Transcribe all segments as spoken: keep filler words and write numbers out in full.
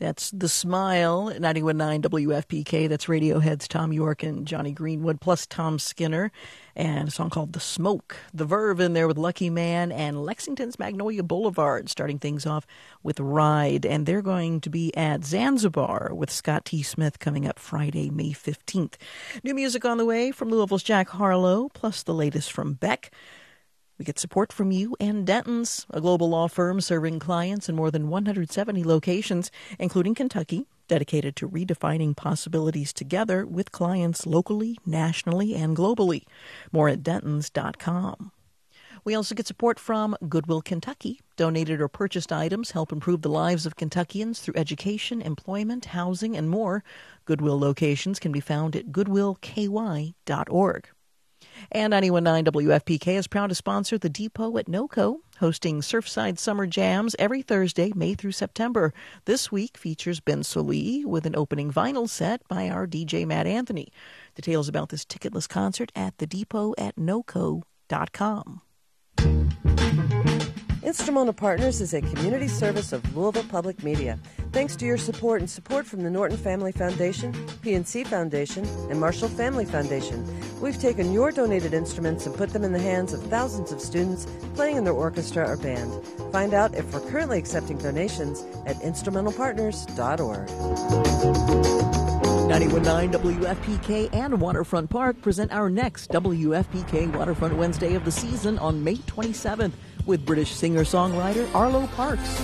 That's The Smile, ninety-one point nine W F P K. That's Radiohead's Tom York and Johnny Greenwood, plus Tom Skinner, and a song called The Smoke. The Verve in there with Lucky Man, and Lexington's Magnolia Boulevard, starting things off with Ride. And they're going to be at Zanzibar with Scott T. Smith coming up Friday, May fifteenth. New music on the way from Louisville's Jack Harlow, plus the latest from Beck. We get support from you and Dentons, a global law firm serving clients in more than one hundred seventy locations, including Kentucky, dedicated to redefining possibilities together with clients locally, nationally, and globally. More at dentons dot com. We also get support from Goodwill Kentucky. Donated or purchased items help improve the lives of Kentuckians through education, employment, housing, and more. Goodwill locations can be found at goodwill k y dot org. And ninety-one point nine W F P K is proud to sponsor the Depot at NOCO, hosting Surfside Summer Jams every Thursday, May through September. This week features Ben Solee with an opening vinyl set by our D J Matt Anthony. Details about this ticketless concert at the depot at noco dot com. Instrumental Partners is a community service of Louisville Public Media. Thanks to your support and support from the Norton Family Foundation, P N C Foundation, and Marshall Family Foundation, we've taken your donated instruments and put them in the hands of thousands of students playing in their orchestra or band. Find out if we're currently accepting donations at instrumental partners dot org. ninety-one point nine W F P K and Waterfront Park present our next W F P K Waterfront Wednesday of the season on May twenty-seventh with British singer-songwriter Arlo Parks.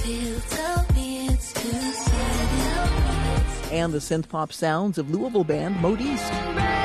And the synth-pop sounds of Louisville band Modiste.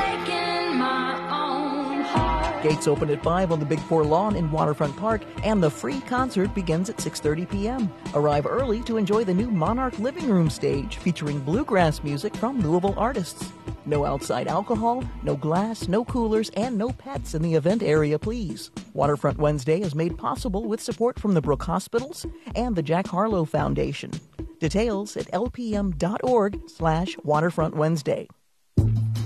Gates open at five on the Big Four lawn in Waterfront Park, and the free concert begins at six thirty p.m. Arrive early to enjoy the new Monarch Living Room stage featuring bluegrass music from Louisville artists. No outside alcohol, no glass, no coolers, and no pets in the event area, please. Waterfront Wednesday is made possible with support from the Brook Hospitals and the Jack Harlow Foundation. Details at lpm dot org slash Waterfront Wednesday.